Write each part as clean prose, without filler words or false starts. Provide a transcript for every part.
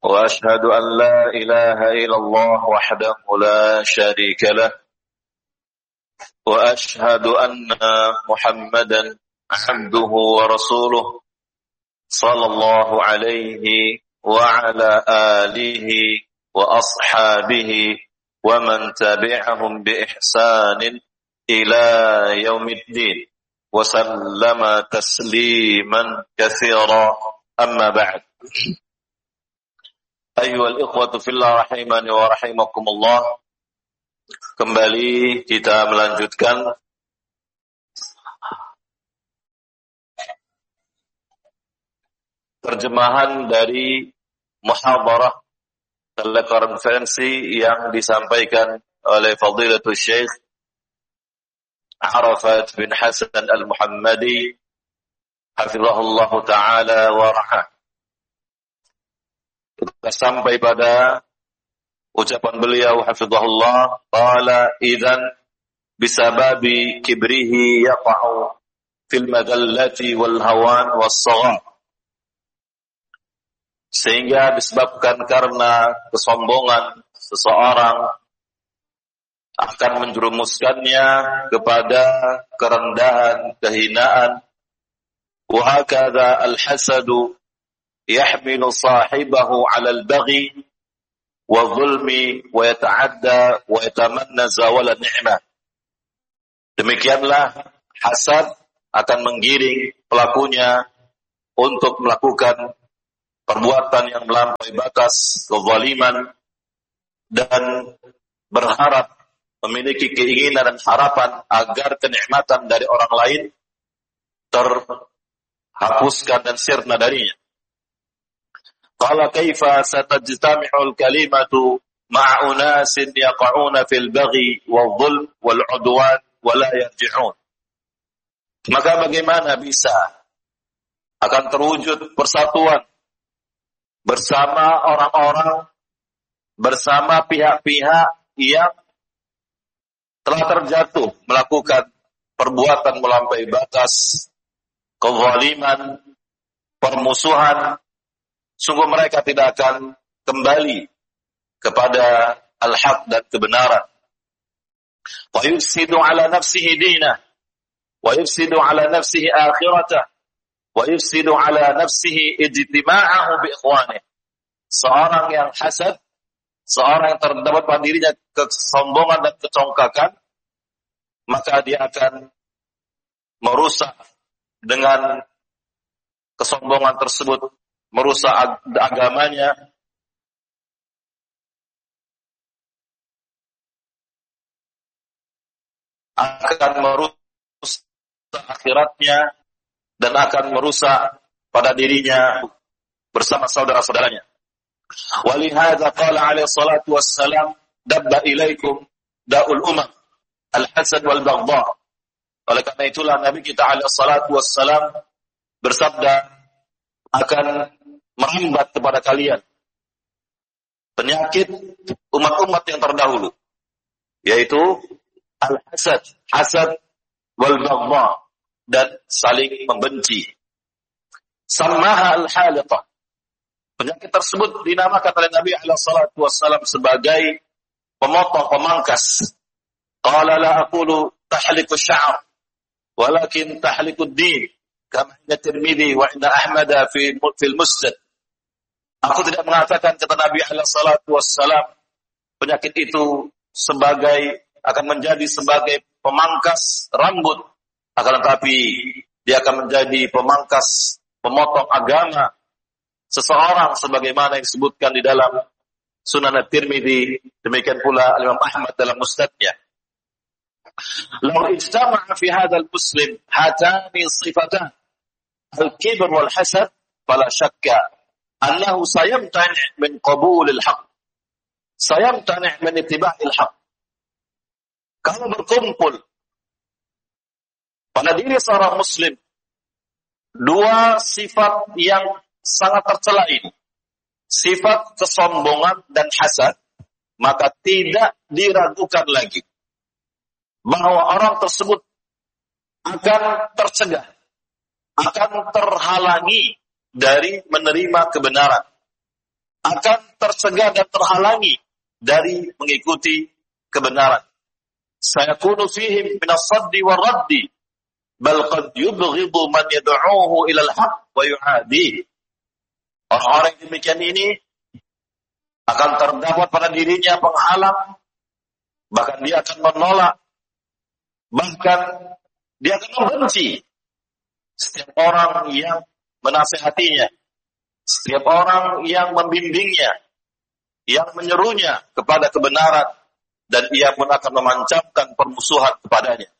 وأشهد أن لا إله إلا الله وحده لا شريك له وأشهد أن محمدا عبده ورسوله صلى الله عليه وعلى آله وأصحابه ومن تبعهم بإحسان إلى يوم الدين وسلم تسليما كثيرا أما بعد أيها الإخوة في الله رحمني ورحمكم الله. Kembali kita melanjutkan terjemahan dari muhadarah telekonferensi yang disampaikan oleh Fadilatul Syekh Arafat bin Hasan Al-Muhammadi hafizahullah ta'ala wa ra'ah. Kita sampai pada ucapan beliau hafizahullah, qala idzan bisababi kibrihi yaqa'u fil madallati wal hawan was saghar. Sehingga disebabkan karena kesombongan seseorang akan menjerumuskannya kepada kerendahan, kehinaan. Wa hakadha al-hasadu yahmilu sahibahu 'ala al-baghi wa zulmi wa yata'adda wa yatamanna zawala ni'mah. Demikianlah hasad akan menggiring pelakunya untuk melakukan perbuatan yang melampaui batas, kezaliman, dan berharap memiliki keinginan dan harapan agar kenikmatan dari orang lain terhapuskan dan sirna darinya. Qala kaifa satajtami'ul kalimatu ma'a unasin yaqa'una fil baghi wal dhulm wal 'udwan wa la yarji'un. Maka bagaimana bisa akan terwujud persatuan bersama orang-orang, bersama pihak-pihak yang telah terjatuh melakukan perbuatan melampaui batas, kezaliman, permusuhan. Sungguh mereka tidak akan kembali kepada al-haq dan kebenaran. Wa yufsidu ala nafsihi dinah, wa yufsidu ala nafsihi akhirata, wa yufsidu ala nafsihi ijtima'ahu bi ikhwanih. Seorang yang hasad, seorang yang terdapat pada dirinya kesombongan dan kecongkakan, maka dia akan merusak dengan kesombongan tersebut, merusak agamanya, akan merusak akhiratnya, dan akan merusak pada dirinya bersama saudara-saudaranya. Walihada qala alaihi salatu wassalam dabba ilaikum da'ul umam al-hasad wal baghdha. Oleh karena itulah Nabi kita alaihi salatu wassalam bersabda akan merambat kepada kalian penyakit umat-umat yang terdahulu, yaitu al-hasad, hasad wal baghdha, dan saling membenci. Sammaha al-haliqah. Penyakit tersebut dinamakan oleh Nabi alaihi salatu wassalam sebagai pemotong, pemangkas. Qala la aqulu tahliku sya'r walakin tahliku ad-din kama inda Tirmidzi wa inda Ahmad fil Musnad. Aku tidak mengatakan, kata Nabi alaihi salatu wassalam, penyakit itu akan menjadi sebagai pemangkas rambut, akan tetapi dia akan menjadi pemangkas, pemotong agama seseorang sebagaimana yang disebutkan di dalam Sunan At-Tirmidzi, demikian pula Imam Ahmad dalam Musnadnya. Law ijtama'a fi hadzal muslim hatani sifatan al-kibr wal hasad fala syakka annahu sayamtani' min qabulil haqq, sayamtani' min ittiba'il haqq. Kalau berkumpul pada diri seorang muslim dua sifat yang sangat tercela ini, sifat kesombongan dan hasad, maka tidak diragukan lagi bahwa orang tersebut akan tercegah, akan terhalangi dari menerima kebenaran, akan tercegah dan terhalangi dari mengikuti kebenaran. Sayakunu fihim minas saddi wa raddi bal qad yubghidu man yad'uhu ila al-haq wa yu'adihi. Orang-orang yang demikian ini akan terdapat pada dirinya penghalang, bahkan dia akan menolak, bahkan dia akan membenci setiap orang yang menasihatinya, setiap orang yang membimbingnya, yang menyerunya kepada kebenaran, dan ia pun akan memancapkan permusuhan kepadanya.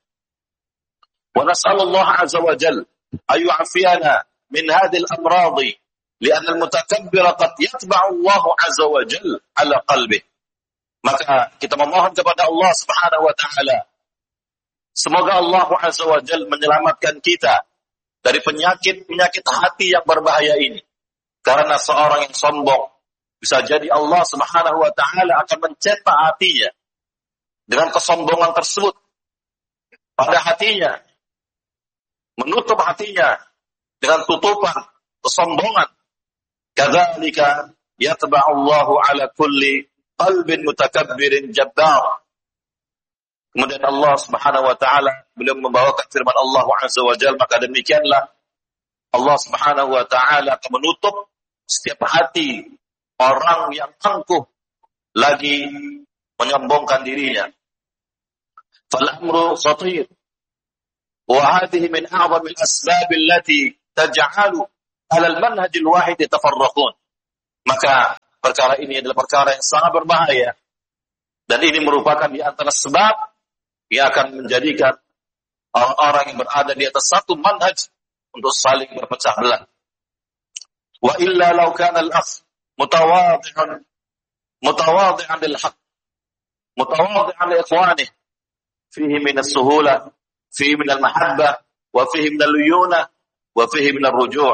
Wa nas'alullah azza wa jalla ayu'afiyana min hadhil amradi li'anna al-mutakabbira qad yatba'u Allah azza wa jalla ala qalbih. Maka kita memohon kepada Allah Subhanahu wa taala, semoga Allah azza wa jalla menyelamatkan kita dari penyakit hati yang berbahaya ini. Karena seorang yang sombong, bisa jadi Allah Subhanahu wa taala akan mencetak hatinya dengan kesombongan tersebut pada hatinya, menutup hatinya dengan tutupan kesombongan. Kadzalika yatba'u Allahu ala kulli qalbin mutakabbirin jabbar. Kemudian Allah Subhanahu wa taala beliau membawakan firman Allah azza wa jalla, maka demikianlah Allah Subhanahu wa taala akan menutup setiap hati orang yang angkuh lagi menyombongkan dirinya. Fal amru khatir wa hadhihi min a'zam al-asbab allati taj'alu 'ala al-manhaj al-wahid tafarraqun. Maka perkara ini adalah perkara yang sangat berbahaya, dan ini merupakan di antara sebab yang akan menjadikan orang-orang yang berada di atas satu manhaj untuk saling berpecah belah. Wa illa law kana al-akh mutawadhi'an lil haqq mutawadhi'an li ikhwanihi fihi min as-suhula fihi min al-mahabbah wa fihi min al-luyuna wa fihi min ar-ruju'.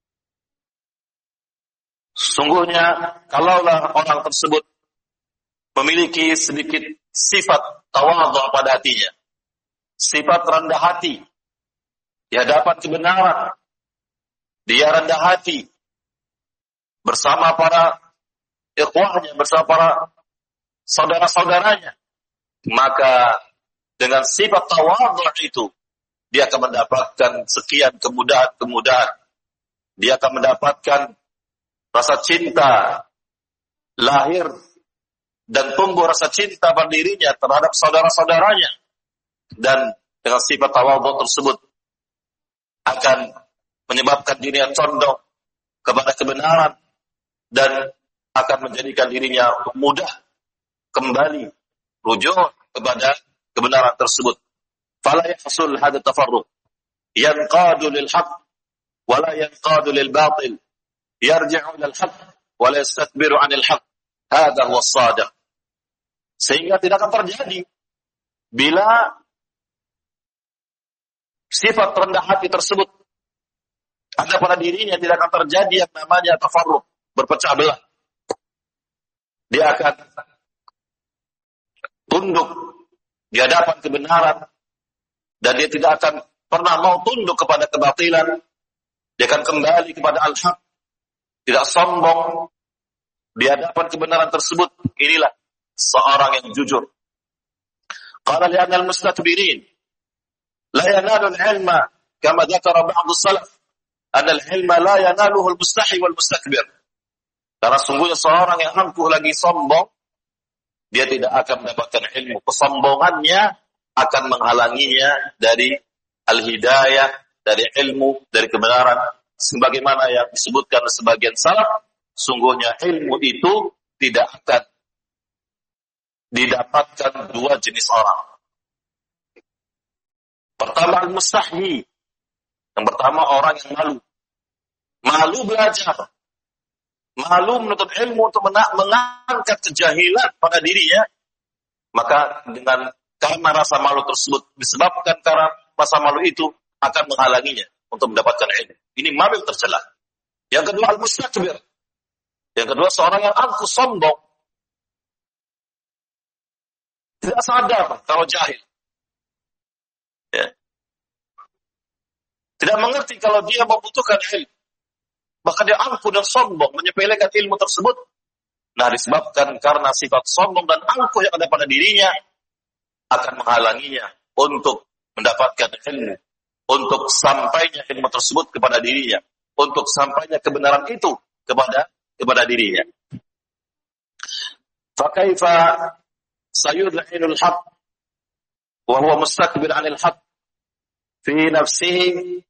Sungguhnya kalaulah orang tersebut memiliki sedikit sifat tawadhu pada hatinya, sifat rendah hati di hadapan kebenaran, dia rendah hati bersama para ikhwahnya, bersama para saudara-saudaranya, maka dengan sifat tawadhu itu dia akan mendapatkan sekian kemudahan-kemudahan. Dia akan mendapatkan rasa cinta lahir dan tumbuh rasa cinta pada dirinya terhadap saudara-saudaranya, dan dengan sifat tawadhu tersebut akan menyebabkan dirinya condong kepada kebenaran dan akan menjadikan dirinya mudah kembali rujuk kepada kebenaran tersebut. Fala yahsul hadha tafarruq yanqadu lil haqq wa la yanqadu lil batil, yarji'u ila al haqq wa la yastakbiru 'anil haqq. Hadha huwa as-sadiq. Sehingga tidak akan terjadi bila sifat rendah hati tersebut ada pada dirinya, tidak akan terjadi yang namanya tafarruq, berpecah belah. Dia akan tunduk di hadapan kebenaran, dan dia tidak akan pernah mau tunduk kepada kebatilan. Dia akan kembali kepada al-haq, tidak sombong di hadapan kebenaran tersebut. Inilah seorang yang jujur. Qala li'anna al-mustakbirin la yanalu al-ilma kama dzakara ba'd as-salaf anna al-ilma la yanaluhu al-mustahi wal-mustakbir. Karena sungguhnya seorang yang angkuh lagi sombong, dia tidak akan mendapatkan ilmu. Kesombongannya akan menghalanginya dari al-hidayah, dari ilmu, dari kebenaran. Sebagaimana yang disebutkan sebagian salaf, sungguhnya ilmu itu tidak akan didapatkan dua jenis orang. Pertama al-mustahi. Yang pertama orang yang malu. Malu belajar. Malu menuntut ilmu untuk mengangkat kejahilan pada dirinya. Maka karena rasa malu tersebut disebabkan karena rasa malu itu akan menghalanginya untuk mendapatkan ilmu. Ini malu tercela. Yang kedua al-mustakbir. Yang kedua seorang yang angkuh sombong. Tidak sadar kalau jahil. Ya. Tidak mengerti kalau dia membutuhkan ilmu. Bahkan dia angkuh dan sombong, menyepelekan ilmu tersebut Nah, disebabkan karena sifat sombong dan angkuh yang ada pada dirinya akan menghalanginya untuk mendapatkan ilmu, untuk sampainya ilmu tersebut kepada dirinya, untuk sampainya kebenaran itu kepada dirinya. Fakaifa sayud'inul haqq wa huwa mustakbir 'anil haqq fi nafsihi,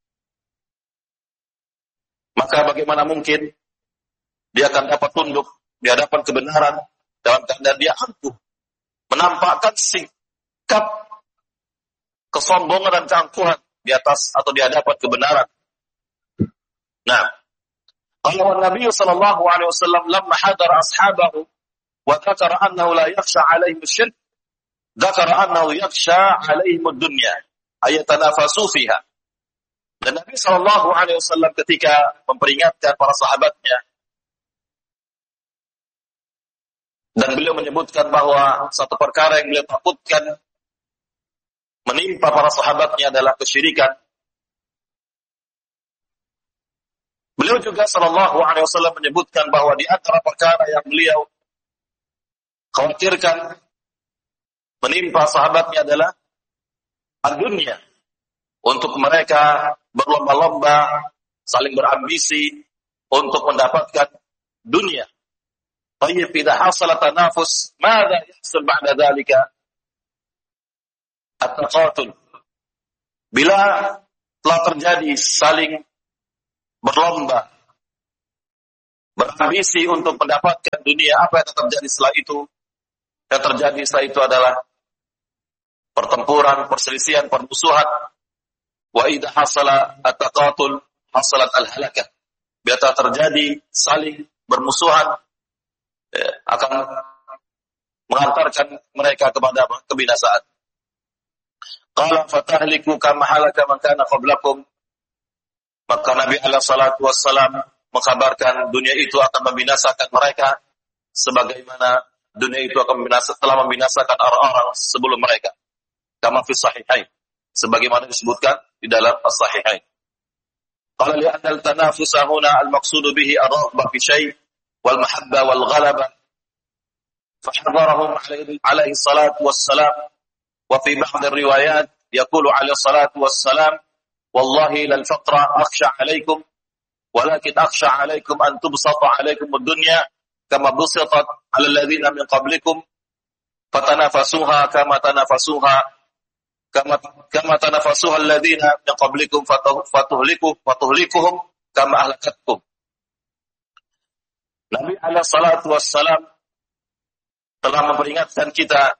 maka bagaimana mungkin dia akan dapat tunduk di hadapan kebenaran dalam keadaan dia angkuh, menampakkan sikap kesombongan dan keangkuhan di atas atau di hadapan kebenaran. Nah, qala Nabi sallallahu alaihi wasallam lamma hadara ashabahu wa dzakara annahu la yakhsha 'alaihim asy-syirk, dzakara annahu yakhsha 'alaihim ad-dunya ayatanafasu fiha. Dan Nabi sallallahu alaihi wasallam ketika memperingatkan para sahabatnya, dan beliau menyebutkan bahwa satu perkara yang beliau takutkan menimpa para sahabatnya adalah kesyirikan. Beliau juga sallallahu alaihi wasallam menyebutkan bahwa di antara perkara yang beliau khawatirkan menimpa sahabatnya adalah dunia. Untuk mereka berlomba-lomba, saling berambisi untuk mendapatkan dunia. Tayyib idza hasala tanafus, madza yahsul ba'da dzalika? At-taqatul. Bila telah terjadi saling berlomba, berambisi untuk mendapatkan dunia, apa yang terjadi setelah itu? Yang terjadi setelah itu adalah pertempuran, perselisihan, permusuhan. Wa idza hasala at-taqatul, hasalat al-halakah. Bila telah terjadi saling bermusuhan, akan mengantarkan mereka kepada kebinasaan. Qala fatahliku kama halaka man kana qablakum. Maka Nabi alaihi salatu wassalam mengkabarkan dunia itu akan membinasakan mereka sebagaimana dunia itu akan telah membinasakan orang-orang sebelum mereka. Kama fi sahihain, sebagaimana disebutkan di dalam as-sahihain. Qala li anna al-tanafusa huna al-maqsud bihi ar-raghbah fi syai' wal mahabba wal ghalaba. فحضرهم عليه الصلاة والسلام وفي بعض الروايات يقول عليه الصلاة والسلام والله للفقر أخشى عليكم ولكن أخشى عليكم أن تبسط عليكم الدنيا كما بسطت على الذين من قبلكم فتنافسوها كما تنافسوها الذين من قبلكم فتهلكهم كما أهلكتكم. Nabi alaihi salatu wassalam telah memperingatkan kita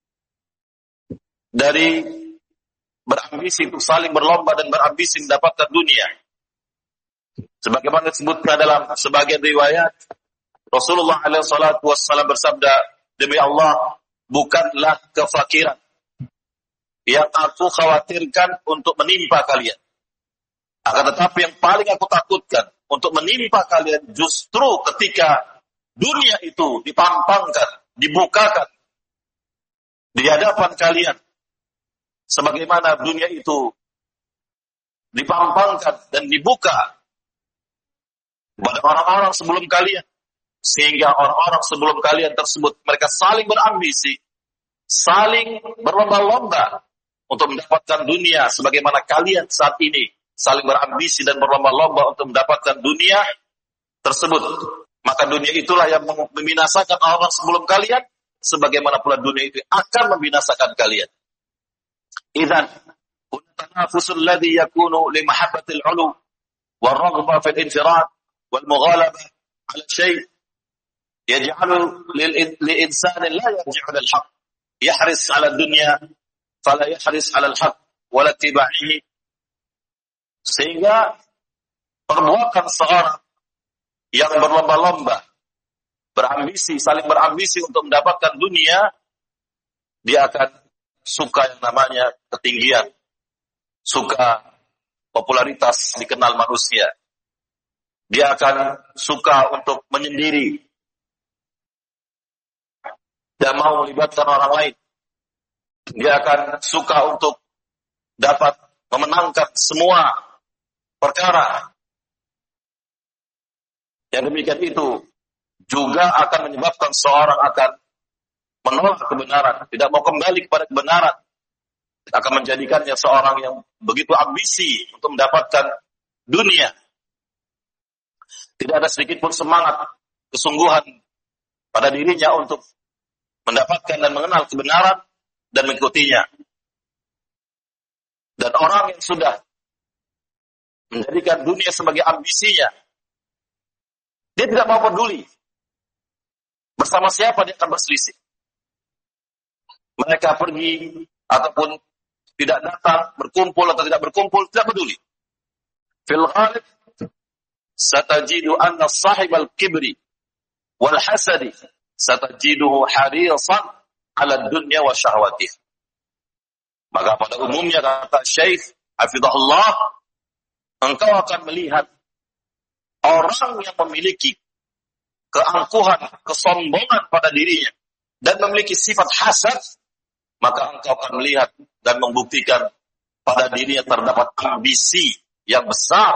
dari berambisi untuk saling berlomba dan berambisi mendapatkan dunia. Sebagaimana disebutkan dalam sebagian riwayat, Rasulullah alaihi salatu wassalam bersabda, demi Allah, bukanlah kefakiran yang aku khawatirkan untuk menimpa kalian. Akan tetapi yang paling aku takutkan untuk menimpa kalian justru ketika dunia itu dipampangkan, dibukakan di hadapan kalian, sebagaimana dunia itu dipampangkan dan dibuka pada orang-orang sebelum kalian, sehingga orang-orang sebelum kalian tersebut mereka saling berambisi, saling berlomba-lomba untuk mendapatkan dunia, sebagaimana kalian saat ini saling berambisi dan berlomba-lomba untuk mendapatkan dunia tersebut. Maka dunia itulah yang membinasakan orang sebelum kalian, sebagaimana pula dunia itu akan membinasakan kalian. Idzan, tanafusul ladzi yakunu li mahabbatil 'ulu wal raghbah fil infirad wal mughalabah 'ala syai' yaj'alu lil insani la yarji'u lil haqq yahris 'ala dunya fala yahris 'ala al haqq wa la ittiba'ihi. Sehingga perbuatan seorang yang berlomba-lomba, berambisi, saling berambisi untuk mendapatkan dunia, dia akan suka yang namanya ketinggian, suka popularitas dikenal manusia. Dia akan suka untuk menyendiri, tidak mau melibatkan orang lain. Dia akan suka untuk dapat memenangkan semua perkara. Yang demikian itu juga akan menyebabkan seorang akan menolak kebenaran, tidak mau kembali kepada kebenaran, akan menjadikannya seorang yang begitu ambisi untuk mendapatkan dunia. Tidak ada sedikit pun semangat, kesungguhan pada dirinya untuk mendapatkan dan mengenal kebenaran dan mengikutinya. Dan orang yang sudah menjadikan dunia sebagai ambisinya, dia tidak mau peduli bersama siapa dia akan berselisih. Mereka pergi ataupun tidak datang, berkumpul atau tidak berkumpul, tidak peduli. Fil ghalib satajidu anna sahibal kibri wal hasadi satajiduhu harisan ala dunya wa syahwatih. Maka pada umumnya kata Syekh hafizahullah, engkau akan melihat orang yang memiliki keangkuhan, kesombongan pada dirinya dan memiliki sifat hasad, maka engkau akan melihat dan membuktikan pada dirinya terdapat ambisi yang besar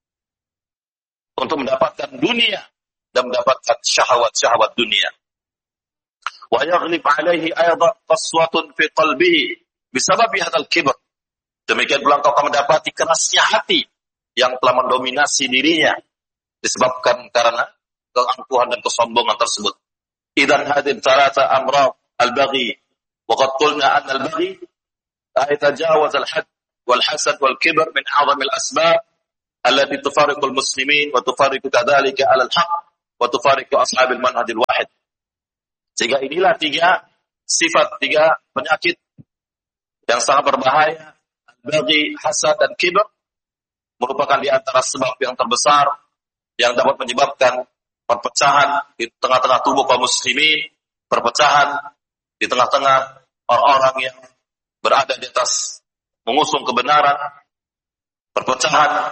untuk mendapatkan dunia dan mendapatkan syahwat-syahwat dunia. Wa yaghlib alaihi aydan qaswatun fi qalbihi bisababi hadzal kibr. Demikian pula engkau akan mendapati kerasnya hati yang telah mendominasi dirinya disebabkan karena keangkuhan dan kesombongan tersebut. Idzan hadhihi thalatha amrad al-baghi wa qad qulna anna al-baghi يتجاوز الحد والحسد والكبر من أعظم الأسباب التي تفارق المسلمين وتفارق كذلك على الحق وتفارق أصحاب المنهج الواحد. Sehingga inilah tiga sifat, tiga penyakit yang sangat berbahaya, bagi hasad dan kibr, merupakan di antara sebab yang terbesar yang dapat menyebabkan perpecahan di tengah-tengah tubuh kaum muslimin, perpecahan di tengah-tengah orang-orang yang berada di atas mengusung kebenaran, perpecahan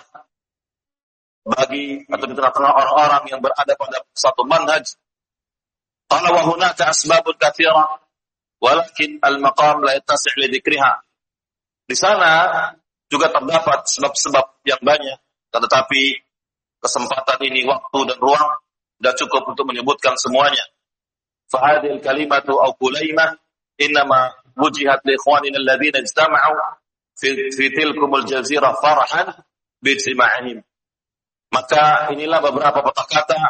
bagi atau di tengah-tengah orang-orang yang berada pada satu manhaj. Qala wa hunaka asbabun katsira walakin al-maqam la yattasi' li dzikriha. Di sana juga terdapat sebab-sebab yang banyak, tetapi kesempatan ini, waktu dan ruang tidak cukup untuk menyebutkan semuanya. Fa hadhil kalimatu aw kulaimah innama wujihat li ikhwanina alladhina ijtama'u fi tilkumul jazirah farhan bi ijtima'ihim. Maka inilah beberapa kata-kata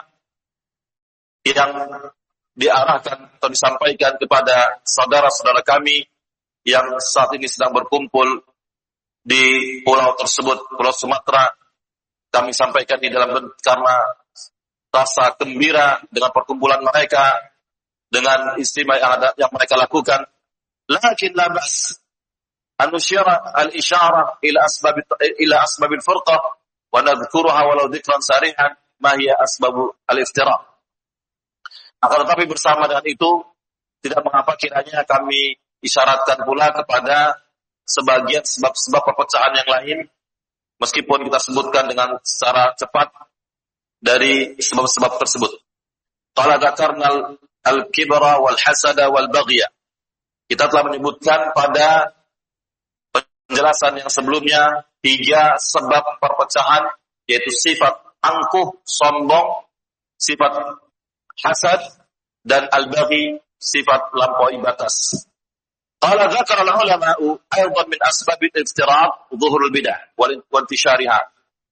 yang diarahkan atau disampaikan kepada saudara-saudara kami yang saat ini sedang berkumpul di pulau tersebut, Pulau Sumatera. Kami sampaikan di dalam karena rasa gembira dengan perkumpulan mereka, dengan istimewa yang mereka lakukan. Lakin la ba's an nusyira al-isyara ila asbab al-furqah wa nadhkuruha walau dhikran sarihan ma hiya asbab al-iftiraq. Akan tetapi bersama dengan itu, tidak mengapa kiranya kami isyaratkan pula kepada sebagian sebab-sebab perpecahan yang lain, meskipun kita sebutkan dengan secara cepat dari sebab-sebab tersebut. Qala dzakarna al-kibra wal hasada wal baghya. Kita telah menyebutkan pada penjelasan yang sebelumnya tiga sebab perpecahan, yaitu sifat angkuh, sombong, sifat hasad, dan al-baghi, sifat lampaui batas. Qala dzakara al-ulama'u aidan min asbab al-iftiraq dhuhur al-bid'ah wa intishariha.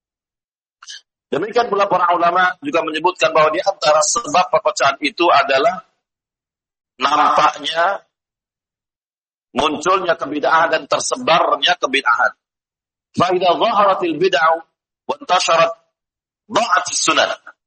Demikian pula para ulama juga menyebutkan bahwa di antara sebab perpecahan itu adalah nampaknya munculnya kebid'ahan dan tersebarnya kebid'ahan. Fa idza dhaharatil bid'ah wa intasharat dha'atis sunnah.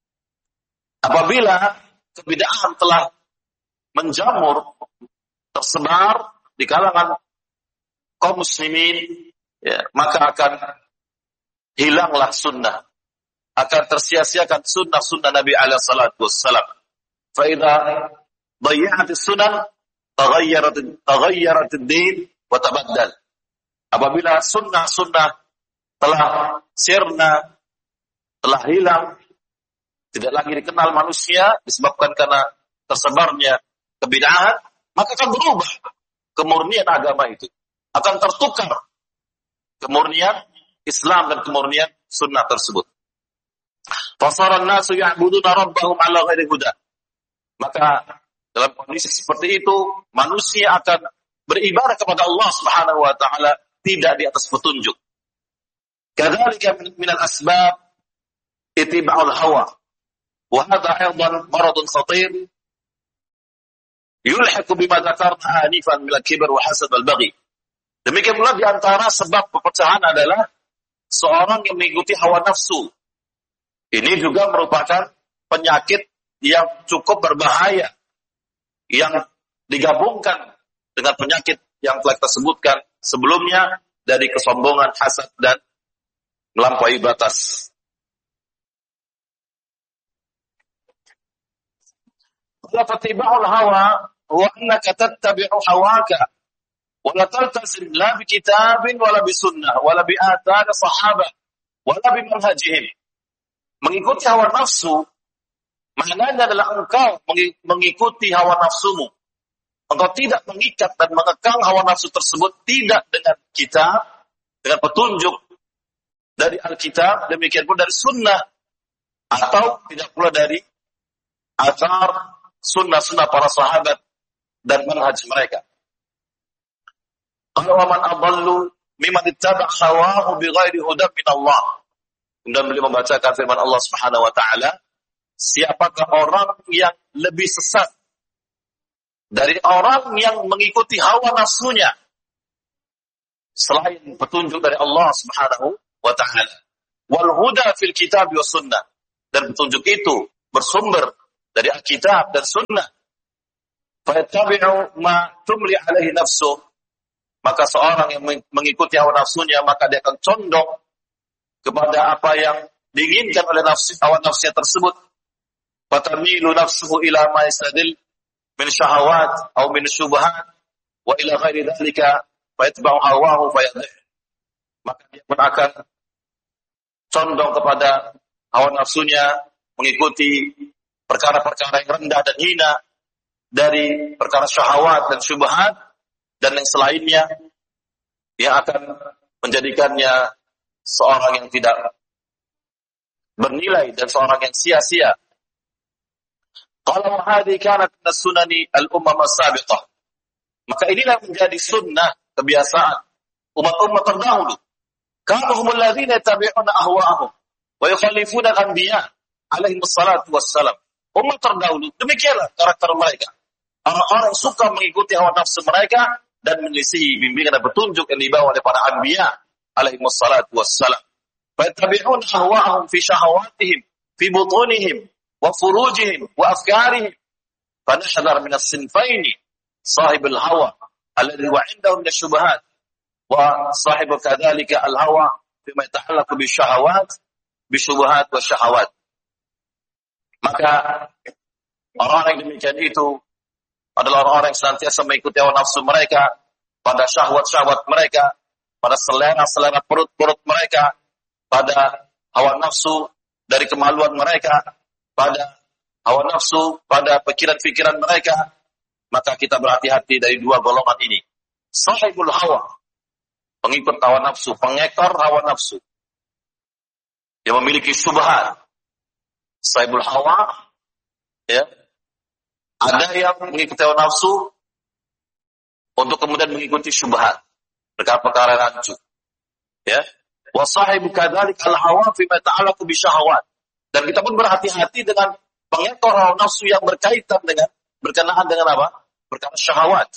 Apabila kebid'ahan telah menjamur, tersebar di kalangan kaum muslimin, ya, maka akan hilanglah sunnah, akan tersia-siakan sunnah-sunnah Nabi alaihi salatu wassalam. Fa idza dhayya'atis sunnah taghayyarat ad-din wa tabaddal. Apabila sunnah-sunnah telah sirna, telah hilang, tidak lagi dikenal manusia disebabkan karena tersebarnya kebid'ahan, maka akan berubah kemurnian agama itu, akan tertukar kemurnian Islam dan kemurnian sunnah tersebut. Fasara an-nasu ya'buduna rabbahum 'ala ghairi huda. Maka dalam kondisi seperti itu, manusia akan beribadah kepada Allah Subhanahu wa taala tidak di atas petunjuk. Kadzalika min al-asbab ittiba'ul hawa. Wa hadha aidan maradun khatir yulhiqu bima dzakarna anifan min al-kibr wa hasad wal-baghi. Demikian pula di antara sebab perpecahan adalah seorang yang mengikuti hawa nafsu. Ini juga merupakan penyakit yang cukup berbahaya, yang digabungkan dengan penyakit yang telah kita sebutkan sebelumnya dari kesombongan, hasad, dan melampaui batas. Fatiba'ul hawa huwa annaka tattabi'u hawaka wa la taltazim la bi kitabin wala bi sunnah wala bi athar sahabah wala bi manhajihim. Mengikuti hawa nafsu maknanya adalah engkau mengikuti hawa nafsumu. Engkau tidak mengikat dan mengekang hawa nafsu tersebut tidak dengan kitab, dengan petunjuk dari Alkitab, demikian pula dari sunnah, atau tidak pula dari athar sunnah-sunnah para sahabat dan manhaj mereka. Qala wa man adallu mimman ittaba' hawahu bighairi hudan min Allah. Kemudian beliau membacakan firman Allah Subhanahu wa taala, siapakah orang yang lebih sesat dari orang yang mengikuti hawa nafsunya selain petunjuk dari Allah Subhanahu wa taala. Wal huda fil kitab wa sunnah, dan petunjuk itu bersumber dari Alkitab dan sunnah. Fa yattabi'u ma tumli alaihi nafsu, maka seorang yang mengikuti hawa nafsunya maka dia akan condong kepada apa yang diinginkan oleh hawa nafsunya tersebut. Fatamilu nafsuhu ila ma yasadil min syahawat atau min syubhat wa ila ghairi dzalika fayatba'u hawahu fayadhih. Maka dia pun akan condong kepada hawa nafsunya, mengikuti perkara-perkara yang rendah dan hina dari perkara syahwat dan syubhat dan yang selainnya yang akan menjadikannya seorang yang tidak bernilai dan seorang yang sia-sia. Qala hadhihi kanat min sunani al-ummah as-sabiqah. Maka inilah menjadi sunnah, kebiasaan umat-umat terdahulu. Kanu humul ladzina yattabi'una ahwa'ahum wa yukhalifuna al-anbiya alaihi wassalatu wassalam. Umat terdahulu demikianlah karakter mereka. Orang-orang yang suka mengikuti hawa nafsu mereka dan menyelisihi bimbingan dan petunjuk yang dibawa oleh para anbiya alaihi wassalatu wassalam. Fa yattabi'una ahwa'ahum fi syahawatihim fi butunihim wa furujihim wa afkarihim. Fa nahdhar min as-sinfaini sahibul hawa alladhi wa 'indahu min asy-syubhat wa sahibu kadzalika al-hawa fima yata'allaqu bisyahawat bisyubhat wa syahawat. Maka orang-orang yang demikian itu adalah orang-orang yang senantiasa mengikuti hawa nafsu mereka pada syahwat-syahwat mereka, pada selera-selera perut-perut mereka, pada hawa nafsu dari kemaluan mereka, pada hawa nafsu pada pikiran-pikiran mereka. Maka kita berhati-hati dari dua golongan ini. Sahibul hawa, pengikut hawa nafsu, pengekor hawa nafsu yang memiliki syubhat. Sahibul hawa, ya, ada yang mengikuti hawa nafsu untuk kemudian mengikuti syubhat, perkara-perkara rancu, ya. Wa sahibu kadzalik al-hawa fi ma ta'allaqu bi syahawat. Dan kita pun berhati-hati dengan pengekor hawa nafsu yang berkaitan dengan berkenaan dengan apa? Perkara syahwat.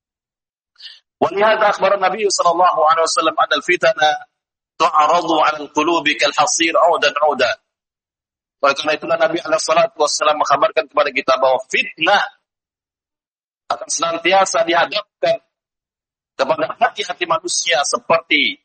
Wa lihadza akhbara Nabi sallallahu alaihi wasallam anna al-fitana tu'aradu 'ala al-qulubi kal hasir 'udan 'udan. Oleh karena itulah Nabi alaihi salatu wasallam mengkabarkan kepada kita bahwa fitnah akan senantiasa dihadapkan kepada hati-hati manusia seperti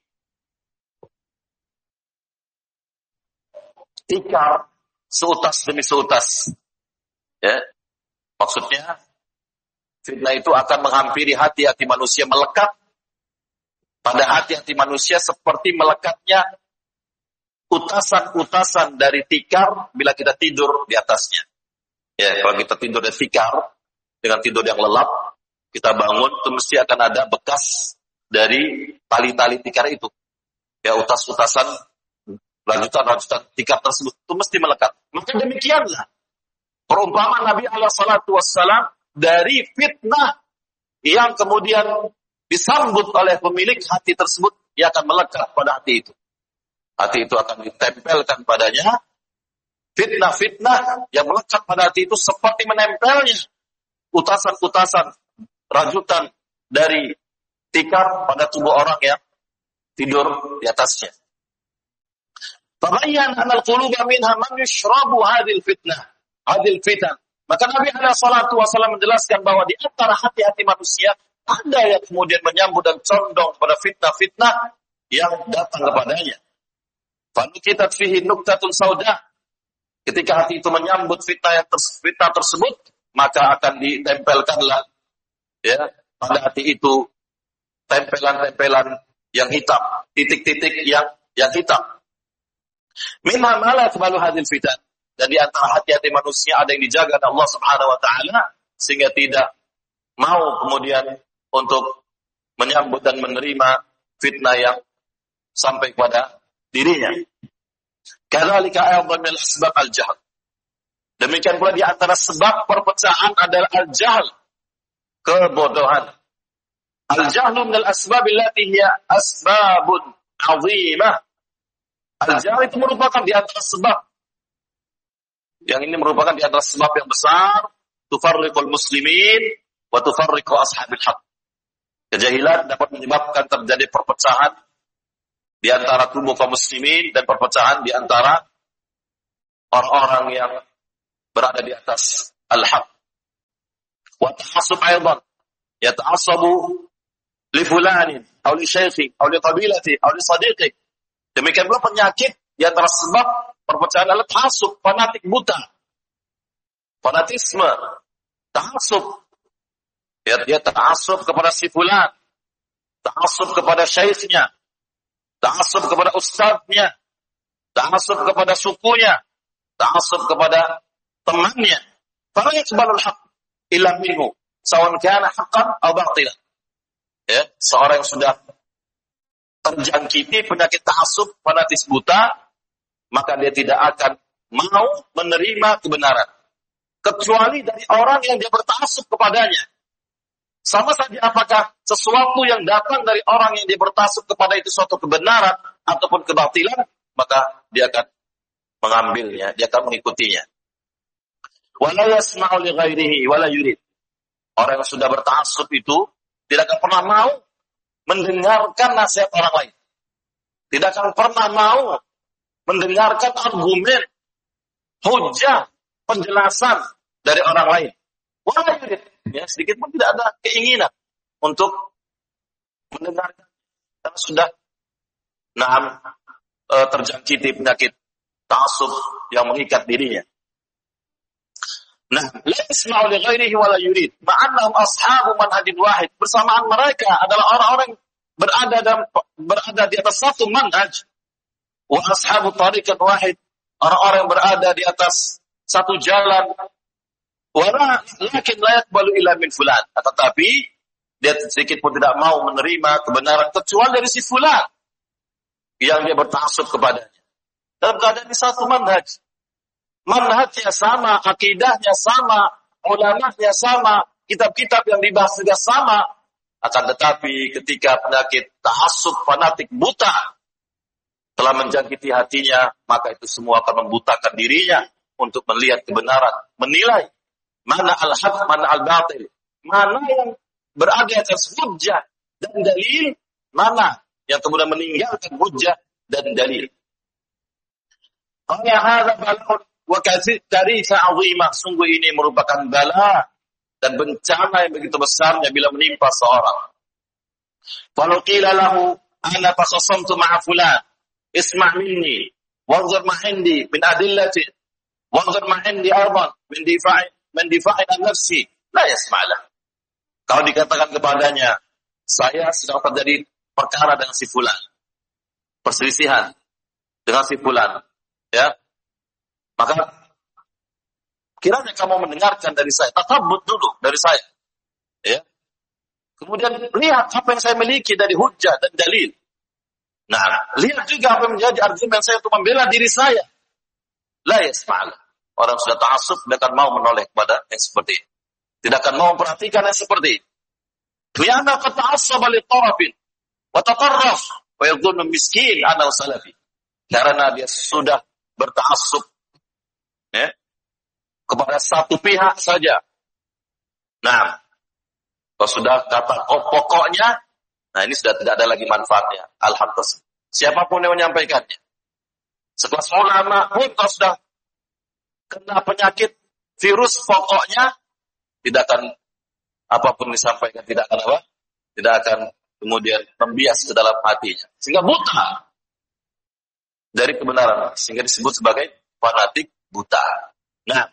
tikar seutas demi seutas. Ya. Maksudnya fitnah itu akan menghampiri hati-hati manusia, melekat pada hati-hati manusia seperti melekatnya utasan-utasan dari tikar bila kita tidur di atasnya. Ya, kalau kita tidur di tikar dengan tidur yang lelap, kita bangun itu mesti akan ada bekas dari tali-tali tikar itu. Ya, utas-utasan lanjutan tikar tersebut itu mesti melekat. Maka demikianlah Perumpamaan Nabi alaihi salatu wassalam dari fitnah yang kemudian disambut oleh pemilik hati tersebut, ia akan melekat pada hati itu. Hati itu akan ditempelkan padanya. Fitnah-fitnah yang melekat pada hati itu seperti menempelnya utasan-utasan rajutan dari tikar pada tubuh orang yang tidur di atasnya. Tabayyan anal quluba minha man yushrabu hadhil fitan. Maka Nabi alaihi salatu wasallam menjelaskan bahwa di antara hati-hati manusia ada yang kemudian menyambut dan condong pada fitnah-fitnah yang datang kepadanya. Fanukitat fihi nuktatun sauda. Ketika hati itu menyambut fitnah tersebut, maka akan ditempelkanlah ya pada hati itu tempelan-tempelan yang hitam, titik-titik yang hitam. Minha ma la taqbalu hadhil fitan. Dan di antara hati-hati manusia ada yang dijaga oleh Allah Subhanahu wa taala sehingga tidak mau kemudian untuk menyambut dan menerima fitnah yang sampai pada dirinya. Kadzalika aydan min asbab al-jahl. Demikian pula di antara sebab perpecahan adalah al-jahl, kebodohan. Al-jahlu min al-asbab allati hiya asbabun 'azimah. Al-jahl itu merupakan di antara sebab. Yang ini merupakan di antara sebab yang besar, tufarriqul muslimin wa tufarriqu ashabil haq. Kejahilan dapat menyebabkan terjadi perpecahan di antara tubuh kaum muslimin dan perpecahan di antara orang-orang yang berada di atas al-haq. Wa ta'assub aidan, yata'assabu li fulanin aw li syaikhi aw li qabilati aw li sadiqi. Demikian pula penyakit di antara sebab perpecahan adalah ta'assub, fanatik buta. Fanatisme, ta'assub. Dia ta'assub kepada si fulan, ta'assub kepada syekhnya, ta'assub kepada ustadznya, ta'assub kepada sukunya, ta'assub kepada temannya. Fala yaqbalul haqq illa minhu, sawan kana haqqan aw batilan. Ya, seorang yang sudah terjangkiti penyakit ta'assub, fanatis buta, maka dia tidak akan mau menerima kebenaran kecuali dari orang yang dia berta'assub kepadanya. Sama saja apakah sesuatu yang datang dari orang yang dia berta'assub kepada itu suatu kebenaran ataupun kebatilan, maka dia akan mengambilnya, dia akan mengikutinya. Wala yasma'u li ghairihi wala yurid. Orang yang sudah berta'assub itu tidak akan pernah mau mendengarkan nasihat orang lain. Tidak akan pernah mau mendengarkan argumen, hujah, penjelasan dari orang lain. Wala yurid. Ya, sedikit pun tidak ada keinginan untuk mendengarkan karena sudah terjangkiti penyakit ta'assub yang mengikat dirinya. Nah, la yasma'u li ghairihi wa la yurid, ma'annahum ashabu manhajin wahid. Bersamaan mereka adalah orang-orang berada di atas satu manhaj. Wa ashabu tariqat wahid, orang-orang yang berada di atas satu jalan. Lakin la yaqbalu illa min fulan. Tetapi dia sedikit pun tidak mau menerima kebenaran kecuali dari si fulan yang dia berta'assub kepadanya. Dalam keadaan di satu manhaj. Manhajnya sama, akidahnya sama, ulamanya sama, kitab-kitab yang dibahas juga sama. Akan tetapi ketika penyakit ta'assub fanatik buta telah menjangkiti hatinya, maka itu semua akan membutakan dirinya untuk melihat kebenaran, menilai mana al-haq, mana al-batil, mana yang berada di atas hujjah dan dalil, mana yang kemudian meninggalkan hujjah dan dalil. Qala hadza bala'un wa katsirisa 'azimah. Sungguh ini merupakan bala dan bencana yang begitu besarnya bila menimpa seorang. Falau qila lahu ana taqasamtu ma'a fulan isma' minni wanzur ma 'indi min adillati wanzur ma 'indi arban min difa'in an nafsi la yasma'lah. Kalau dikatakan kepadanya, saya sedang terjadi perkara dengan si fulan, perselisihan dengan si fulan, ya, maka kiranya kamu mendengarkan dari saya, tatabbut dulu dari saya, ya. Kemudian lihat apa yang saya miliki dari hujjah dan dalil. Nah, lihat juga apa yang menjadi argumen saya untuk membela diri saya. La yasma'lah. Orang sudah ta'assub tidak akan mau menoleh kepada yang seperti itu. Tidak akan mau memperhatikan yang seperti itu. Lianna qad ta'assaba li tarafin wa tatarraf wa yadhunnu miskin annahu salafi. Karena dia sudah berta'assub ya, kepada satu pihak saja. Nah, kalau sudah kata pokoknya, nah ini sudah tidak ada lagi manfaatnya. Alhamdulillah. Siapapun yang menyampaikannya. Sekelas ulama pun kalau sudah kena penyakit virus pokoknya, tidak akan apapun disampaikan, tidak akan apa? Tidak akan kemudian membias ke dalam hatinya. Sehingga buta dari kebenaran. Sehingga disebut sebagai fanatik buta. Nah,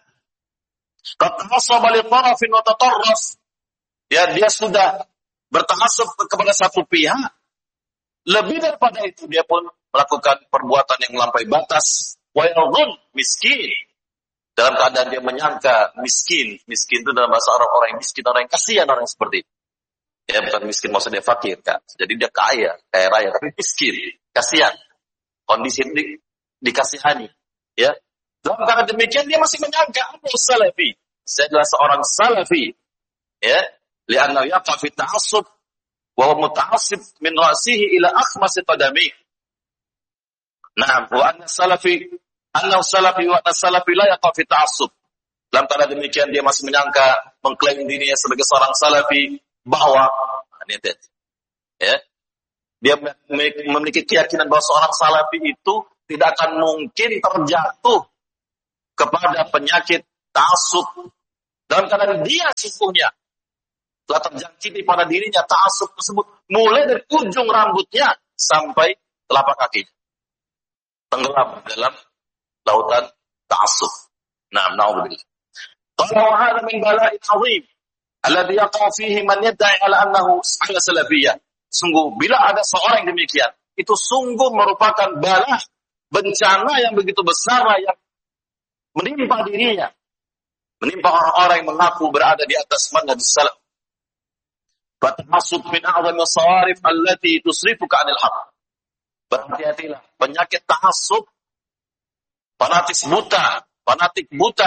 ya, dia sudah berta'assub kepada satu pihak. Lebih daripada itu, dia pun melakukan perbuatan yang melampaui batas. Wa yadhun miskin. Dalam keadaan dia menyangka miskin. Miskin itu dalam bahasa orang-orang yang miskin, orang yang kasihan, orang yang seperti itu. Ya, bukan miskin maksudnya fakir, kan. Jadi dia kaya raya, tapi miskin, kasihan. Kondisi ini dikasihani. Ya. Dalam keadaan demikian dia masih menyangka aku salafi. Saya adalah seorang salafi. Ya. Li'annahu yaqa fi ta'assub wa huwa muta'assib min ra'sihi ila akhmasi qadami. Nah, wa anna salafi annahu salafi wa anna salafi la yaqa fi ta'assub. Dalam keadaan demikian dia masih menyangka, mengklaim dirinya sebagai seorang salafi, bahwa ya, dia memiliki keyakinan bahwa seorang salafi itu tidak akan mungkin terjatuh kepada penyakit ta'assub. Dalam keadaan dia sesungguhnya telah terjangkiti pada dirinya ta'assub tersebut, mulai dari ujung rambutnya sampai telapak kakinya tenggelam dalam lautan ta'assub. Nah, na'udzubillah. Qala wa hadha min bala'in 'azim alladhi yaqa fihi man yad'i 'ala annahu salafiyyah. Sungguh bila ada seorang yang demikian, itu sungguh merupakan bala, bencana yang begitu besar yang menimpa dirinya, menimpa orang-orang yang mengaku berada di atas manhaj salaf. Fatahasub min a'zami sawarif allati tusrifuka 'anil haqq. Berhati-hatilah, penyakit tahassub, fanatik buta.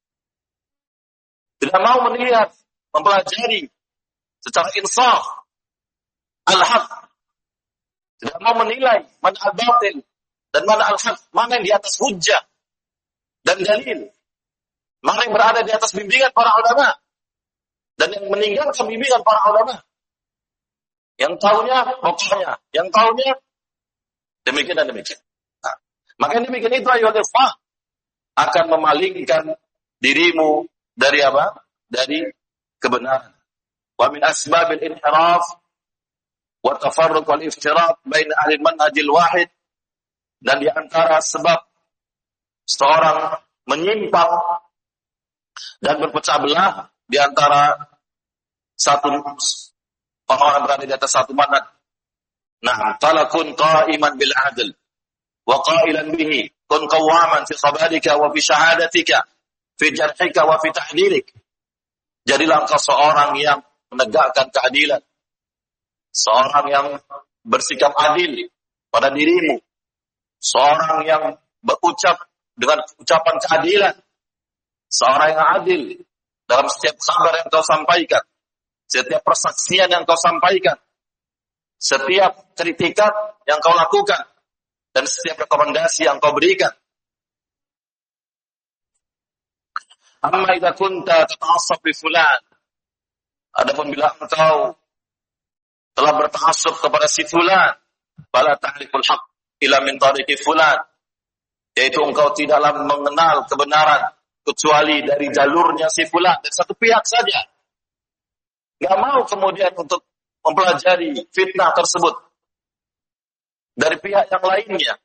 Tidak mau melihat, mempelajari secara insaf al-haq. Tidak mau menilai mana al-batil dan mana al-haq, mana yang di atas hujjah dan dalil, mana yang berada di atas bimbingan para ulama dan yang meninggalkan bimbingan para ulama. Yang tahunya pokoknya, yang tahunya demikian dan demikian. Nah, maka demikian itu ayyuhal ikhwah akan memalingkan dirimu dari apa? Dari kebenaran. Wa min asbabil inhiraf wa tafarruq wal iftirat bain ahli manhajil wahid, dan di antara sebab seorang menyimpang dan berpecah belah di antara satu orang-orang berada di atas satu manhaj. Nah, qala kun qa'iman bil 'adl wa qailan bihi, kun qawaman fi khabarika wa fi syahadatika fi jarhika wa fi tahdilik. Jadilah engkau seorang yang menegakkan keadilan, seorang yang bersikap adil pada dirimu, seorang yang berucap dengan ucapan keadilan, seorang yang adil dalam setiap kabar yang kau sampaikan, setiap persaksian yang kau sampaikan, setiap kritikan yang kau lakukan, dan setiap rekomendasi yang kau berikan. Amma idza kunta tata'assab bi fulan. Adapun bila engkau telah berta'assub kepada si fulan, fala ta'riful haqq illa min tariqi fulan. Yaitu engkau tidaklah mengenal kebenaran kecuali dari jalurnya si fulan, dari satu pihak saja. Enggak mau kemudian untuk mempelajari fitnah tersebut dari pihak yang lainnya.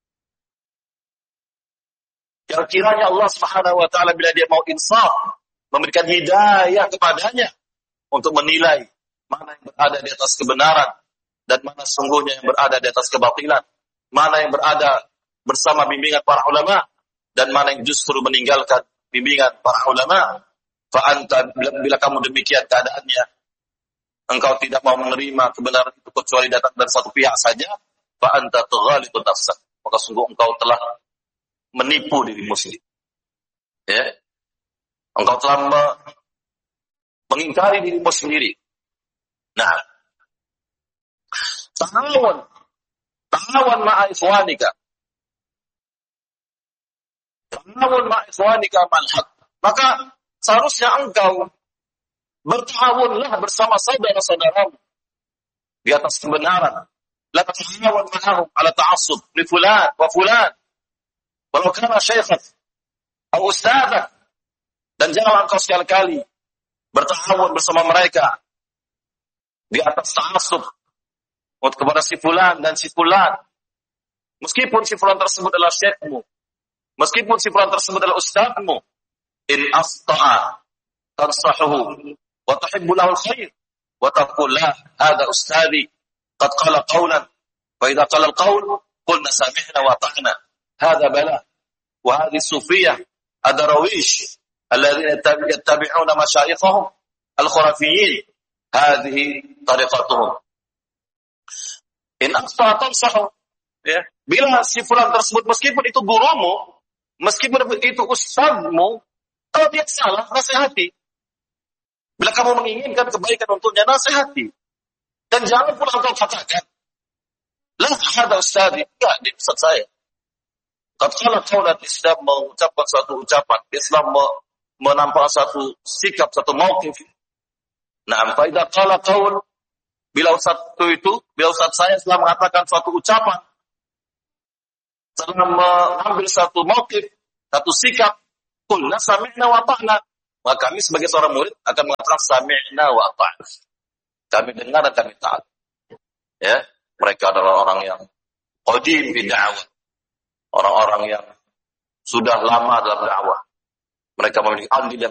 Yang kiranya Allah Subhanahu wa taala bila dia mau insaf, memberikan hidayah kepadanya untuk menilai mana yang berada di atas kebenaran dan mana sungguhnya yang berada di atas kebatilan, mana yang berada bersama bimbingan para ulama dan mana yang justru meninggalkan bimbingan para ulama. Fa anta, bila kamu demikian keadaannya, engkau tidak mau menerima kebenaran itu kecuali datang dari satu pihak saja, fa anta tughalitu nafsak, maka sungguh engkau telah menipu dirimu sendiri. Ya, engkau telah mengingkari dirimu sendiri. Nah, ta'awan ma'a ikhwanika. Ta'awan ma'a ikhwanika malhaq. Maka seharusnya engkau bertawunlah bersama saudara-saudaramu di atas kebenaran. La tata'awan ma'ahum ala ta'assub li fulan wa fulan. Walau kana syaikhan atau ustadzah. Dan janganlah engkau sekali-kali bertawun bersama mereka di atas ta'assub kepada si fulan dan si fulan. Meskipun si fulan tersebut adalah syekhmu, meskipun si fulan tersebut adalah ustadzmu, in asta'a tansahuhu wa tuhibbu lahu al-khair wa taqul la hadha ustadhi qad qala qawlan fa idza qala al-qawl qulna sami'na wa ata'na hadha bala wa hadhihi sufiyah ad-darawish alladhina yattabi'una mashayikhahum al-khurafiyyin hadhihi tariqatuhum. In asta'a tansahu, ya, bila si fulan tersebut meskipun itu gurumu, meskipun itu ustadzmu, kalau dia salah, nasihati. Bila kamu menginginkan kebaikan untuknya, nasihati. Dan jangan pula engkau katakan, la hada ustadzi, enggak, dia ustadz saya. Qala qaulan Islam mengucapkan satu ucapan, Islam menampakkan satu sikap, satu mauqif. Nah, fa idza qala qaul, bila ustadz saya setelah mengatakan suatu ucapan, setelah mengambil satu mauqif, satu sikap, qulna sami'na wa ata'na, maka kami sebagai seorang murid akan mengatakan sami'na wa ata'na. Kami dengar dan kami taat. Ya, mereka adalah orang yang qadim fi da'wah. Orang-orang yang sudah lama dalam dakwah. Mereka memiliki andil yang